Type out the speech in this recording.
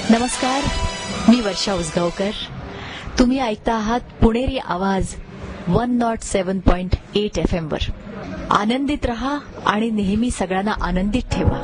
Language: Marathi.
नमस्कार, मी वर्षा उसगावकर. तुम्ही ऐकता आहात पुणेरी आवाज 107.8 FM वर. आनंदित रहा आणि नेहमी सगळ्यांना आनंदित ठेवा.